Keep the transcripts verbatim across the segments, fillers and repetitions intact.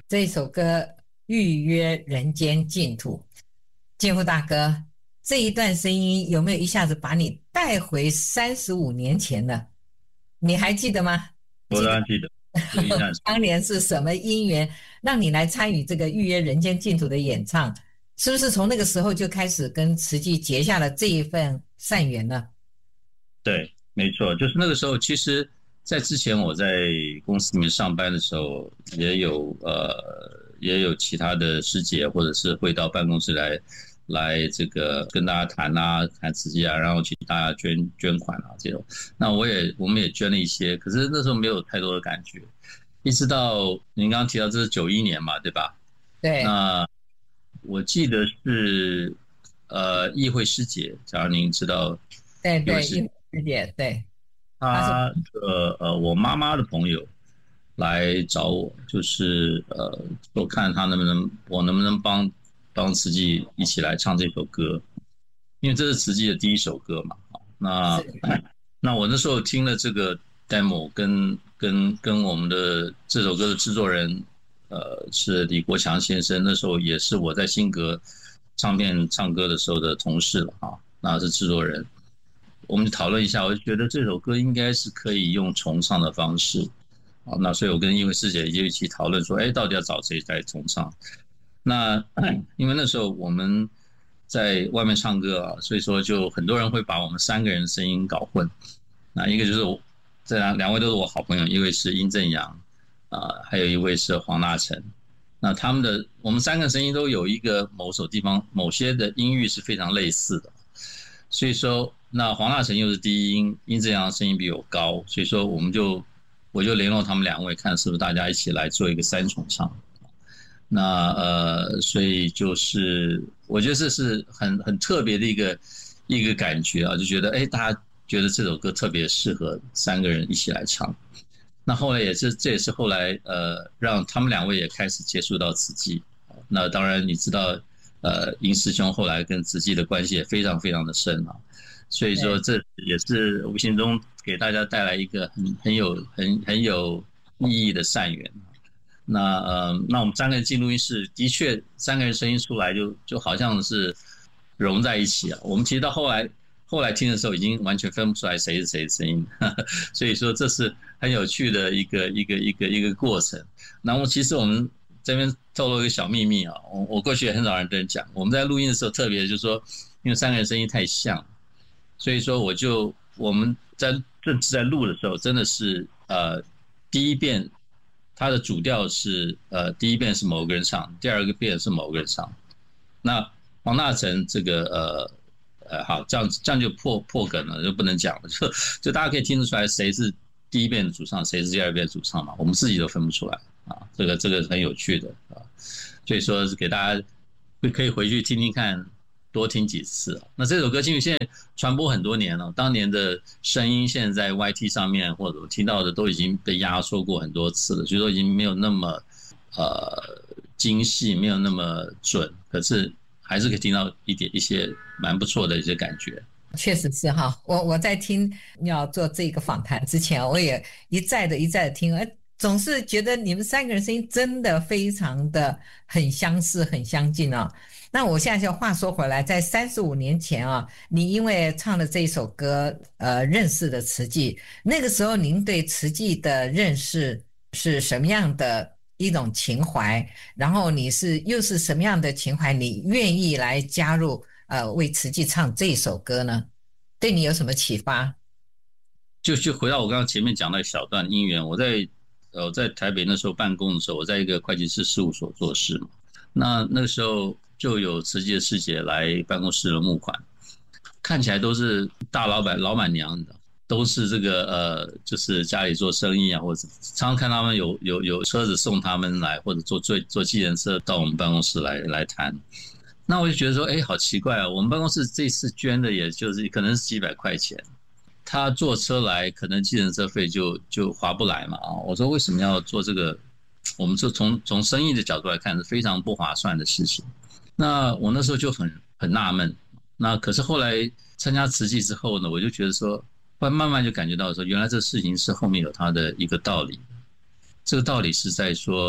这一首歌《预约人间净土》。建富大哥，这一段声音有没有一下子把你带回三十五年前呢？你还记得吗？ 我当然记得。 当年是什么因缘让你来参与这个预约人间净土的演唱？是不是从那个时候就开始跟慈济结下了这一份善缘呢？ 对，没错，就是那个时候。其实在之前我在公司里面上班的时候，也有呃也有其他的师姐或者是会到办公室来来这个跟大家谈啊，谈慈济啊，然后请大家捐捐款啊这种。那我也我们也捐了一些，可是那时候没有太多的感觉。一直到您刚刚提到这是九一年嘛，对吧？ 对。 那我记得是呃议会师姐，假如您知道。 对对，议会师姐，对。 他的呃我妈妈的朋友来找我，就是呃我看他能不能我能不能帮帮慈济一起来唱这首歌，因为这是慈济的第一首歌嘛。那那我那时候听了这个 demo， 跟跟跟我们的这首歌的制作人呃是李国强先生，那时候也是我在新格唱片唱歌的时候的同事了啊，那是制作人。我们就讨论一下，我就觉得这首歌应该是可以用重唱的方式，好，那所以我跟议会师姐就一起讨论说，哎，到底要找谁来重唱？那因为那时候我们在外面唱歌啊，所以说就很多人会把我们三个人的声音搞混。那一个就是我，这两两位都是我好朋友，一位是殷正阳，啊、呃，还有一位是黄大成。那他们的我们三个声音都有一个某首地方某些的音域是非常类似的，所以说。那黄大成又是第一音，殷正阳声音比我高，所以说我们就我就联络他们两位，看是不是大家一起来做一个三重唱。那呃，所以就是我觉得这是很很特别的一个一个感觉啊，就觉得哎，大家觉得这首歌特别适合三个人一起来唱。那后来也是这也是后来呃让他们两位也开始接触到慈济。那当然你知道呃殷师兄后来跟慈济的关系也非常非常的深啊。所以说，这也是无形中给大家带来一个很很有很很有意义的善缘。那呃，那我们三个人进录音室，的确三个人声音出来就就好像是融在一起啊。我们其实到后来后来听的时候，已经完全分不出来谁是谁的声音，所以说这是很有趣的一个一个一个一个过程。然后其实我们这边透露一个小秘密啊，我我过去也很少人跟人讲，我们在录音的时候，特别就是说，因为三个人声音太像。所以说，我就我们在正式在录的时候，真的是呃，第一遍它的主调是呃，第一遍是某个人唱，第二个遍是某个人唱。那黄大成这个呃呃，好，这样这样就破破梗了，就不能讲了，就就大家可以听得出来谁是第一遍的主唱，谁是第二遍的主唱嘛，我们自己都分不出来啊，这个这个很有趣的啊，所以说是给大家可以回去听听看。多听几次。那这首歌因为现在传播很多年了，当年的声音现在在 Y T 上面或者我听到的都已经被压缩过很多次了，所以说已经没有那么呃精细，没有那么准，可是还是可以听到一点一些蛮不错的一些感觉。 确实是哈，我我在听要做这个访谈之前，我也一再的一再的听，哎，总是觉得你们三个人声音真的非常的很相似，很相近啊。那我现在就话说回来，在三十五年前啊，你因为唱了这一首歌，呃，认识的慈济。那个时候您对慈济的认识是什么样的一种情怀？然后你是又是什么样的情怀？你愿意来加入呃为慈济唱这首歌呢？对你有什么启发？ 就就回到我刚刚前面讲那一小段因缘，我在呃我在台北那时候办公的时候，我在一个会计师事务所做事嘛，那那个时候。就有慈济的师姐来办公室的募款，看起来都是大老板、老板娘的，都是这个呃，就是家里做生意啊，或者常常看他们有有有车子送他们来，或者坐坐坐计程车到我们办公室来来谈。那我就觉得说，哎，好奇怪啊！我们办公室这次捐的也就是可能是几百块钱，他坐车来，可能计程车费就就划不来嘛啊！我说为什么要做这个？我们就从从生意的角度来看是非常不划算的事情。那我那时候就很很纳闷，那可是后来参加慈济之后呢，我就觉得说，慢慢就感觉到说，原来这事情是后面有它的一个道理。这个道理是在说，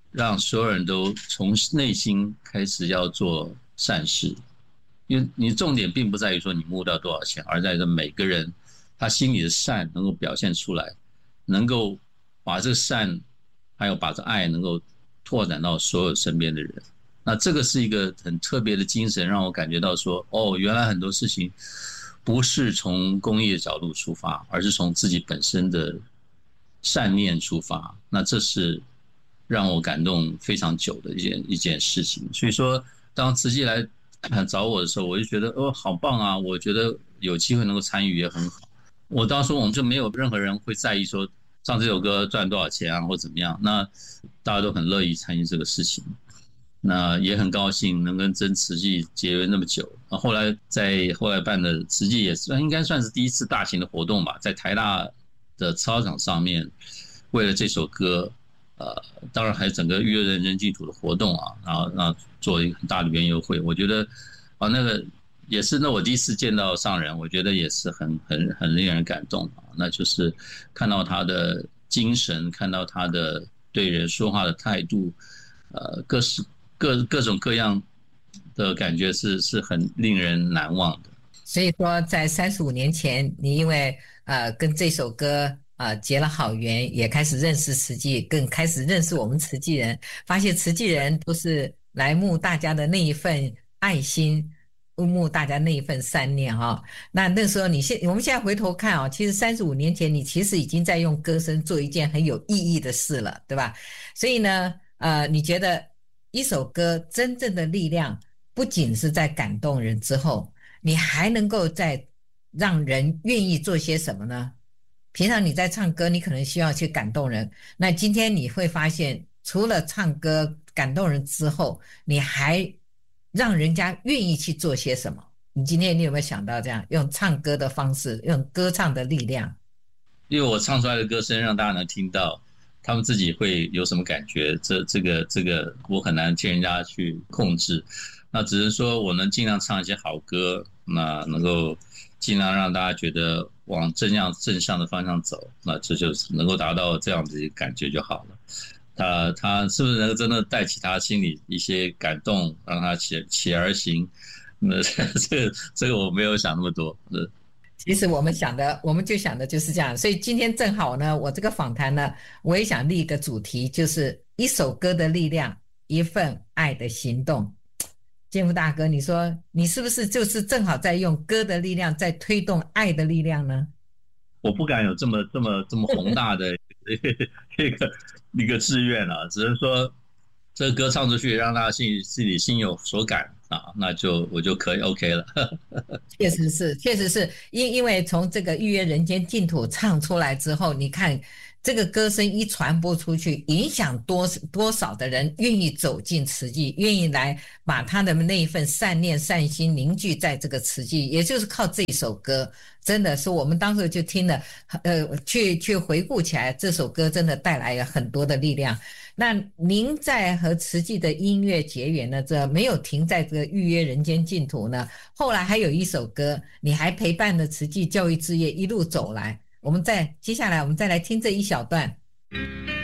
让所有人都从内心开始要做善事。因为你重点并不在于说你募到多少钱，而在于每个人他心里的善能够表现出来，能够把这个善还有把这爱能够拓展到所有身边的人。那这个是一个很特别的精神，让我感觉到说，哦，原来很多事情不是从公益的角度出发，而是从自己本身的善念出发。那这是让我感动非常久的一件一件事情。所以说，当慈济来找我的时候，我就觉得哦，好棒啊！我觉得有机会能够参与也很好。我当时我们就没有任何人会在意说唱这首歌赚多少钱啊，或怎么样。那大家都很乐意参与这个事情，那也很高兴能跟真慈济结缘那么久。后来在后来办的慈济也算应该算是第一次大型的活动吧，在台大的操场上面，为了这首歌。呃，当然还有整个预约人间净土的活动啊，然后然后做一个很大的园游会，我觉得啊那个也是那我第一次见到上人，我觉得也是很很很令人感动啊。那就是看到他的精神，看到他的对人说话的态度，呃，各式各各种各样的感觉是是很令人难忘的。 所以说，在三十五年前，你因为呃跟这首歌。啊、呃，结了好缘，也开始认识慈济，更开始认识我们慈济人，发现慈济人都是来募大家的那一份爱心，募大家那一份善念哈、哦。那那时候你现我们现在回头看啊、哦，其实三十五年前你其实已经在用歌声做一件很有意义的事了，对吧？所以呢，呃，你觉得一首歌真正的力量，不仅是在感动人之后，你还能够在让人愿意做些什么呢？平常你在唱歌，你可能需要去感动人。那今天你会发现，除了唱歌感动人之后，你还让人家愿意去做些什么？你今天你有没有想到这样用唱歌的方式，用歌唱的力量？ 因为我唱出来的歌声让大家能听到，他们自己会有什么感觉？这这个这个我很难替人家去控制。那只是说我能尽量唱一些好歌，那能够尽量让大家觉得往正向正向的方向走，那这就是能够达到这样子的感觉就好了。他他是不是能够真的带起他心里一些感动，让他起起而行？那这个这个我没有想那么多。 其实我们想的，我们就想的就是这样。所以今天正好呢，我这个访谈呢，我也想立一个主题，就是一首歌的力量，一份爱的行动。建福大哥，你说你是不是就是正好在用歌的力量在推动爱的力量呢？ 我不敢有这么这么这么宏大的一个一个志愿啊，只是说这个歌唱出去，让大家心里自己心有所感啊，那就我就可以 OK 了。 确实是，确实是因因为从这个预约人间净土唱出来之后，你看这个歌声一传播出去，影响多多少的人愿意走进慈济，愿意来把他的那一份善念善心凝聚在这个慈济，也就是靠这首歌，真的是我们当时就听了，呃，去去回顾起来，这首歌真的带来了很多的力量。那您在和慈济的音乐结缘呢，这没有停在这个预约人间净土呢，后来还有一首歌，你还陪伴了慈济教育事业一路走来。我们再接下来我们再来听这一小段。